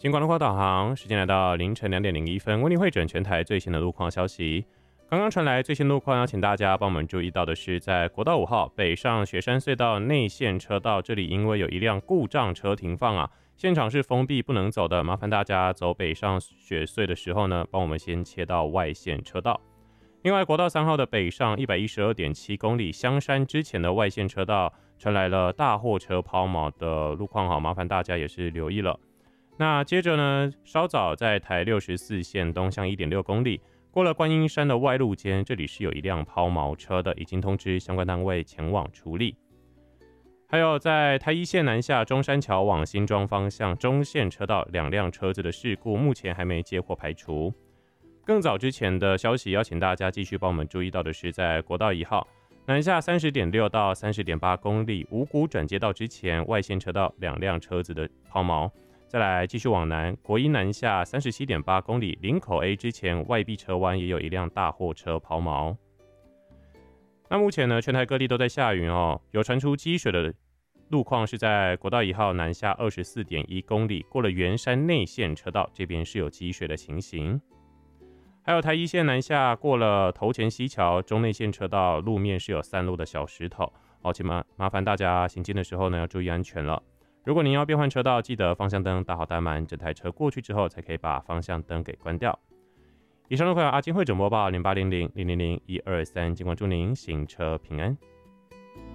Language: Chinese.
尽管路况导航，时间来到凌晨2:01，为您汇整全台最新的路况消息。刚刚传来最新路况，要请大家帮我们注意到的是，在国道5号北上雪山隧道内线车道，这里因为有一辆故障车停放啊，现场是封闭不能走的，麻烦大家走北上雪隧的时候呢，帮我们先切到外线车道。另外，国道3号的北上112.7公里香山之前的外线车道传来了大货车抛锚的路况，好，麻烦大家也是留意了。那接着呢，稍早在台64线东向1.6公里，过了观音山的外路间，这里是有一辆抛锚车的，已经通知相关单位前往处理。还有在台1线南下中山桥往新庄方向中线车道2辆车子的事故，目前还没接获排除。更早之前的消息，邀请大家继续帮我们注意到的是，在国道1号南下30.6到30.8公里五股转接道之前，外线车道2辆车子的抛锚。再来继续往南，国一南下37.8公里林口 A 之前，外壁车弯也有一辆大货车抛锚。那目前呢，全台各地都在下雨哦，有传出积水的路况是在国道1号南下24.1公里，过了圆山内线车道，这边是有积水的情形。还有台1线南下过了头前溪桥中内线车道，路面是有散落的小石头，好，请麻烦大家行进的时候呢要注意安全了。如果您要变换车道，记得方向灯打好打满，整台车过去之后才可以把方向灯给关掉。以上路况由阿金汇总播报0800000123，尽管祝您行车平安。